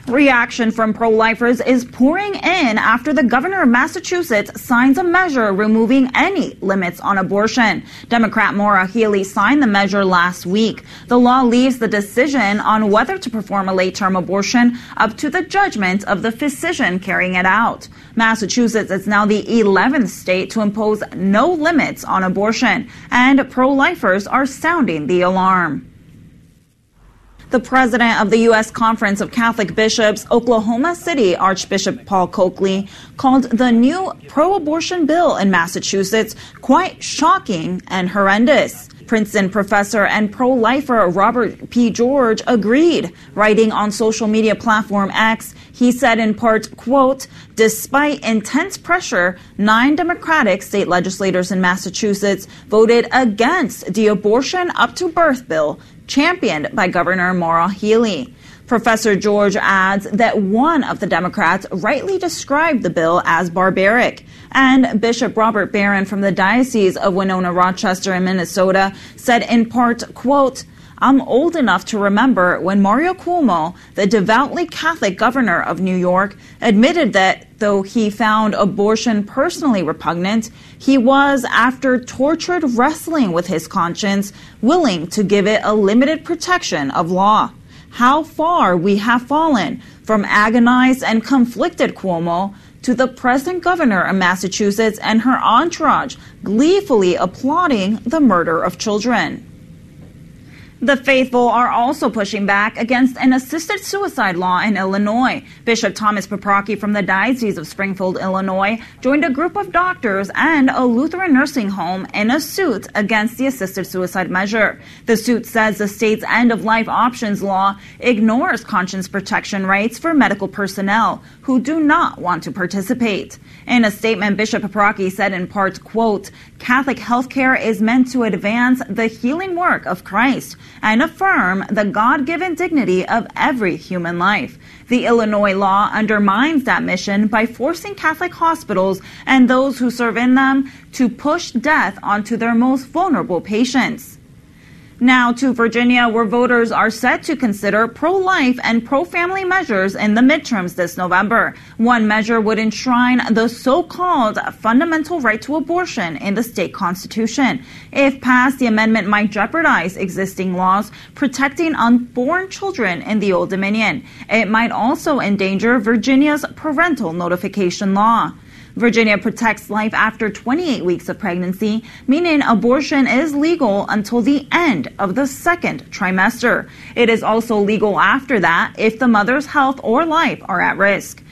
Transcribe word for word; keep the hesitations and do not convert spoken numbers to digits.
Reaction from pro-lifers is pouring in after the governor of Massachusetts signs a measure removing any limits on abortion. Democrat Maura Healey signed the measure last week. The law leaves the decision on whether to perform a late-term abortion up to the judgment of the physician carrying it out. Massachusetts is now the eleventh state to impose no limits on abortion, and pro-lifers are sounding the alarm. The president of the U S Conference of Catholic Bishops, Oklahoma City Archbishop Paul Coakley, called the new pro-abortion bill in Massachusetts quite shocking and horrendous. Princeton professor and pro-lifer Robert P. George agreed. Writing on social media platform X, he said in part, quote, "Despite intense pressure, nine Democratic state legislators in Massachusetts voted against the abortion up to birth bill championed by Governor Maura Healey." Professor George adds that one of the Democrats rightly described the bill as barbaric. And Bishop Robert Barron from the Diocese of Winona-Rochester in Minnesota said in part, quote, "I'm old enough to remember when Mario Cuomo, the devoutly Catholic governor of New York, admitted that though he found abortion personally repugnant, he was, after tortured wrestling with his conscience, willing to give it a limited protection of law. How far we have fallen from agonized and conflicted Cuomo to the present governor of Massachusetts and her entourage gleefully applauding the murder of children." The faithful are also pushing back against an assisted suicide law in Illinois. Bishop Thomas Paprocki from the Diocese of Springfield, Illinois, joined a group of doctors and a Lutheran nursing home in a suit against the assisted suicide measure. The suit says the state's end-of-life options law ignores conscience protection rights for medical personnel who do not want to participate. In a statement, Bishop Paprocki said in part, quote, "Catholic healthcare is meant to advance the healing work of Christ and affirm the God-given dignity of every human life. The Illinois law undermines that mission by forcing Catholic hospitals and those who serve in them to push death onto their most vulnerable patients." Now to Virginia, where voters are set to consider pro-life and pro-family measures in the midterms this November. One measure would enshrine the so-called fundamental right to abortion in the state constitution. If passed, the amendment might jeopardize existing laws protecting unborn children in the Old Dominion. It might also endanger Virginia's parental notification law. Virginia protects life after twenty-eight weeks of pregnancy, meaning abortion is legal until the end of the second trimester. It is also legal after that if the mother's health or life are at risk.